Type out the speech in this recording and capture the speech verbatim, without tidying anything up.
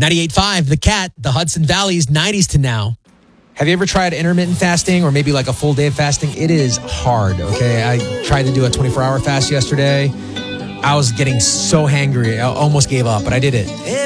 ninety-eight point five, The Cat, the Hudson Valley's nineties to now. Have you ever tried intermittent fasting or maybe like a full day of fasting? It is hard, okay? I tried to do a twenty-four hour fast yesterday. I was getting so hangry. I almost gave up, but I did it.